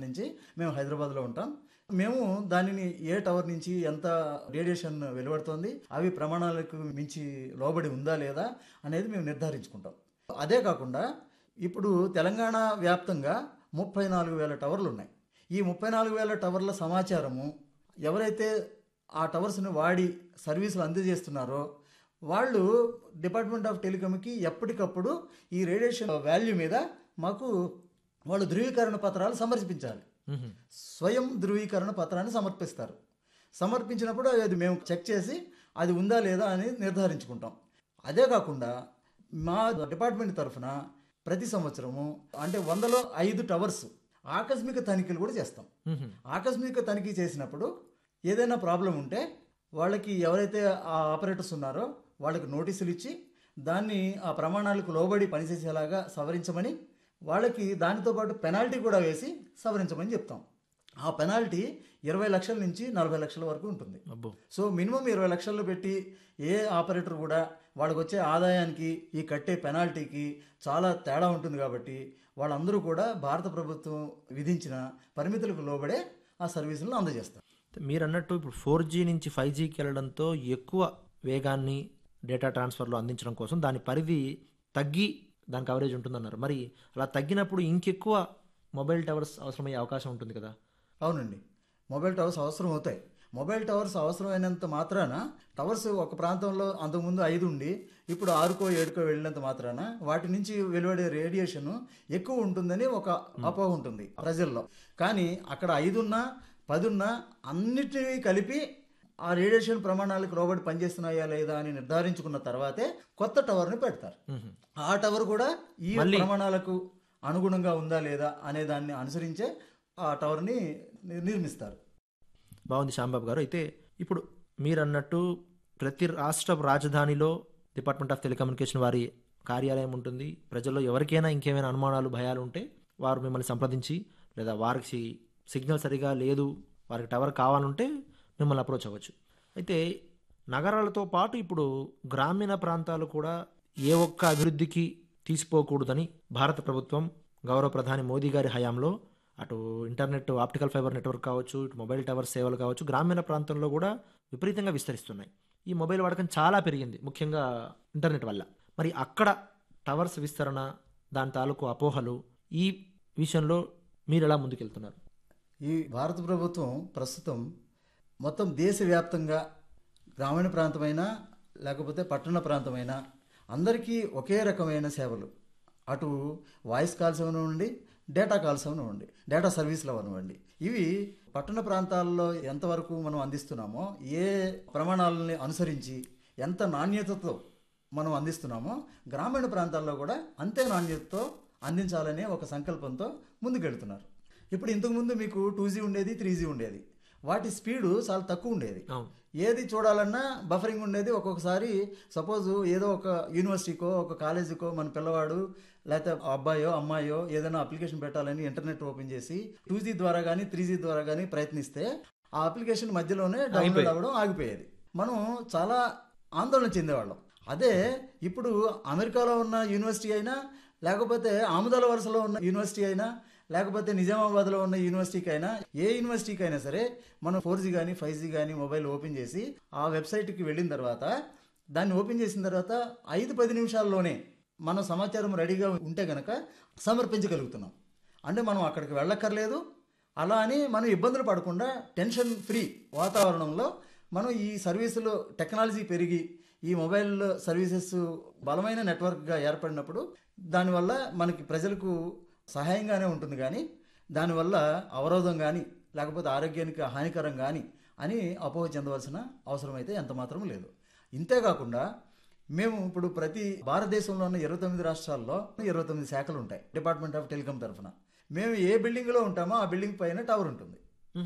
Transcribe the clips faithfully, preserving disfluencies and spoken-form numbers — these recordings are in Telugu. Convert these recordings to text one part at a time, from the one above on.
నుంచి మేము హైదరాబాద్లో ఉంటాం. మేము దానిని ఏ టవర్ నుంచి ఎంత రేడియేషన్ వెలువడుతోంది, అవి ప్రమాణాలకు మించి లోబడి ఉందా లేదా అనేది మేము నిర్ధారించుకుంటాం. అదే కాకుండా ఇప్పుడు తెలంగాణ వ్యాప్తంగా ముప్పై నాలుగు వేల టవర్లు ఉన్నాయి. ఈ ముప్పై నాలుగు వేల టవర్ల సమాచారము ఎవరైతే ఆ టవర్స్ని వాడి సర్వీసులు అందజేస్తున్నారో వాళ్ళు డిపార్ట్మెంట్ ఆఫ్ టెలికాంకి ఎప్పటికప్పుడు ఈ రేడియేషన్ వాల్యూ మీద మాకు వాళ్ళు ధృవీకరణ పత్రాలు సమర్పించాలి. స్వయం ధృవీకరణ పత్రాన్ని సమర్పిస్తారు. సమర్పించినప్పుడు అది మేము చెక్ చేసి అది ఉందా లేదా అని నిర్ధారించుకుంటాం. అదే కాకుండా మా డిపార్ట్మెంట్ తరఫున ప్రతి సంవత్సరము అంటే వందలో ఐదు టవర్స్ ఆకస్మిక తనిఖీలు కూడా చేస్తాం. ఆకస్మిక తనిఖీ చేసినప్పుడు ఏదైనా ప్రాబ్లం ఉంటే వాళ్ళకి ఎవరైతే ఆ ఆపరేటర్స్ ఉన్నారో వాళ్ళకి నోటీసులు ఇచ్చి దాన్ని ఆ ప్రమాణాలకు లోబడి పనిచేసేలాగా సవరించమని, వాళ్ళకి దానితో పాటు పెనాల్టీ కూడా వేసి సవరించమని చెప్తాం. ఆ పెనాల్టీ ఇరవై లక్షల నుంచి నలభై లక్షల వరకు ఉంటుంది. సో మినిమం ఇరవై లక్షలు పెట్టి ఏ ఆపరేటర్ కూడా వాళ్ళకి వచ్చే ఆదాయానికి ఈ కట్టే పెనాల్టీకి చాలా తేడా ఉంటుంది. కాబట్టి వాళ్ళందరూ కూడా భారత ప్రభుత్వం విధించిన పరిమితులకు లోబడే ఆ సర్వీసులను అందజేస్తారు. మీరు అన్నట్టు ఇప్పుడు ఫోర్ జీ నుంచి ఫైవ్ జీకి వెళ్ళడంతో ఎక్కువ వేగాన్ని డేటా ట్రాన్స్ఫర్లో అందించడం కోసం దాని పరిధి తగ్గి దాని కవరేజ్ ఉంటుందన్నారు. మరి అలా తగ్గినప్పుడు ఇంకెక్కువ మొబైల్ టవర్స్ అవసరమయ్యే అవకాశం ఉంటుంది కదా? అవునండి, మొబైల్ టవర్స్ అవసరం అవుతాయి. మొబైల్ టవర్స్ అవసరమైనంత మాత్రాన టవర్స్ ఒక ప్రాంతంలో అంతకుముందు ఐదు ఉండి ఇప్పుడు ఆరుకో ఏడుకో వెళ్ళినంత మాత్రాన వాటి నుంచి వెలువడే రేడియేషన్ ఎక్కువ ఉంటుందని ఒక అపోహ ఉంటుంది ప్రజల్లో. కానీ అక్కడ ఐదున్నా పదున్నా అన్నిటినీ కలిపి ఆ రేడియేషన్ ప్రమాణాలకు లోబడి పనిచేస్తున్నాయా లేదా అని నిర్ధారించుకున్న తర్వాతే కొత్త టవర్ని పెడతారు. ఆ టవర్ కూడా ఈ ప్రమాణాలకు అనుగుణంగా ఉందా లేదా అనే దాన్ని అనుసరించే ఆ టవర్ని నిర్మిస్తారు. బాగుంది శ్యాంబాబు గారు. అయితే ఇప్పుడు మీరు అన్నట్టు ప్రతి రాష్ట్ర రాజధానిలో డిపార్ట్మెంట్ ఆఫ్ టెలికమ్యూనికేషన్ వారి కార్యాలయం ఉంటుంది. ప్రజల్లో ఎవరికైనా ఇంకేమైనా అనుమానాలు భయాలు ఉంటే వారు మిమ్మల్ని సంప్రదించి, లేదా వారికి సిగ్నల్ సరిగా లేదు వారికి టవర్ కావాలంటే మిమ్మల్ని అప్రోచ్ అవ్వచ్చు. అయితే నగరాలతో పాటు ఇప్పుడు గ్రామీణ ప్రాంతాలు కూడా ఏ ఒక్క అభివృద్ధికి తీసిపోకూడదని భారత ప్రభుత్వం గౌరవ ప్రధాని మోదీ గారి హయాంలో అటు ఇంటర్నెట్ ఆప్టికల్ ఫైబర్ నెట్వర్క్ కావచ్చు, ఇటు మొబైల్ టవర్ సేవలు కావచ్చు, గ్రామీణ ప్రాంతంలో కూడా విపరీతంగా విస్తరిస్తున్నాయి. ఈ మొబైల్ వాడకం చాలా పెరిగింది, ముఖ్యంగా ఇంటర్నెట్ వల్ల. మరి అక్కడ టవర్స్ విస్తరణ, దాని తాలూకు అపోహలు, ఈ విషయంలో మీరు ఎలా ముందుకెళ్తున్నారు? ఈ భారత ప్రభుత్వం ప్రస్తుతం మొత్తం దేశవ్యాప్తంగా గ్రామీణ ప్రాంతమైనా లేకపోతే పట్టణ ప్రాంతమైనా అందరికీ ఒకే రకమైన సేవలు, అటు వాయిస్ కాల్స్ అవనివ్వండి, డేటా కాల్స్ అవనివ్వండి, డేటా సర్వీసులు అవనివ్వండి, ఇవి పట్టణ ప్రాంతాల్లో ఎంతవరకు మనం అందిస్తున్నామో, ఏ ప్రమాణాలని అనుసరించి ఎంత నాణ్యతతో మనం అందిస్తున్నామో గ్రామీణ ప్రాంతాల్లో కూడా అంతే నాణ్యతతో అందించాలనే ఒక సంకల్పంతో ముందుకెళ్తున్నారు. ఇప్పుడు ఇంతకుముందు మీకు టూ జీ ఉండేది, త్రీ జీ ఉండేది. వాటి స్పీడు చాలా తక్కువ ఉండేది. ఏది చూడాలన్నా బఫరింగ్ ఉండేది. ఒక్కొక్కసారి సపోజ్ ఏదో ఒక యూనివర్సిటీకో ఒక కాలేజీకో మన పిల్లవాడు లేకపోతే అబ్బాయో అమ్మాయో ఏదైనా అప్లికేషన్ పెట్టాలని ఇంటర్నెట్ ఓపెన్ చేసి టూ జీ ద్వారా కానీ త్రీ జీ ద్వారా కానీ ప్రయత్నిస్తే ఆ అప్లికేషన్ మధ్యలోనే డౌన్లోడ్ అవ్వడం ఆగిపోయేది. మనం చాలా ఆందోళన చెందేవాళ్ళం. అదే ఇప్పుడు అమెరికాలో ఉన్న యూనివర్సిటీ అయినా, లేకపోతే ఆముదాల వరుసలో ఉన్న యూనివర్సిటీ అయినా, లేకపోతే నిజామాబాద్లో ఉన్న యూనివర్సిటీకి అయినా, ఏ యూనివర్సిటీకి అయినా సరే మనం ఫోర్ జీ కానీ ఫైవ్ జీ కానీ మొబైల్ ఓపెన్ చేసి ఆ వెబ్సైట్కి వెళ్ళిన తర్వాత దాన్ని ఓపెన్ చేసిన తర్వాత ఐదు పది నిమిషాల్లోనే మన సమాచారం రెడీగా ఉంటే కనుక సమర్పించగలుగుతున్నాం. అంటే మనం అక్కడికి వెళ్ళక్కర్లేదు. అలా అని మనం ఇబ్బందులు పడకుండా టెన్షన్ ఫ్రీ వాతావరణంలో మనం ఈ సర్వీసులు టెక్నాలజీ పెరిగి ఈ మొబైల్ సర్వీసెస్ బలమైన నెట్వర్క్గా ఏర్పడినప్పుడు దానివల్ల మనకి ప్రజలకు సహాయంగానే ఉంటుంది. కానీ దానివల్ల అవరోధం కానీ లేకపోతే ఆరోగ్యానికి హానికరం కానీ అని అపోహ చెందవలసిన అవసరం అయితే ఎంత మాత్రం లేదు. ఇంతేకాకుండా మేము ఇప్పుడు ప్రతి భారతదేశంలో ఉన్న ఇరవై తొమ్మిది రాష్ట్రాల్లో ఇరవై తొమ్మిది శాఖలు ఉంటాయి డిపార్ట్మెంట్ ఆఫ్ టెలికాం తరఫున. మేము ఏ బిల్డింగ్లో ఉంటామో ఆ బిల్డింగ్ పైన టవర్ ఉంటుంది.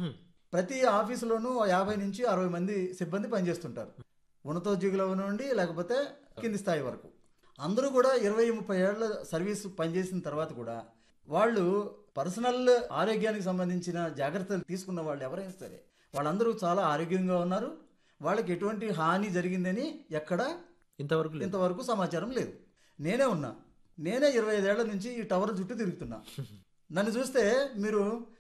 ప్రతి ఆఫీసులోనూ యాభై నుంచి అరవై మంది సిబ్బంది పనిచేస్తుంటారు. ఉన్నతోద్యోగులు అవనండి లేకపోతే కింది స్థాయి వరకు అందరూ కూడా ఇరవై ముప్పై ఏళ్ల సర్వీస్ పనిచేసిన తర్వాత కూడా వాళ్ళు పర్సనల్ ఆరోగ్యానికి సంబంధించిన జాగ్రత్తలు తీసుకున్న వాళ్ళు ఎవరైనా సరే వాళ్ళందరూ చాలా ఆరోగ్యంగా ఉన్నారు. వాళ్ళకి ఎటువంటి హాని జరిగిందని ఎక్కడ ఇంతవరకు ఇంతవరకు సమాచారం లేదు. నేనే ఉన్నా, నేనే ఇరవై ఐదేళ్ల నుంచి ఈ టవర్ చుట్టూ తిరుగుతున్నా. నన్ను చూస్తే మీరు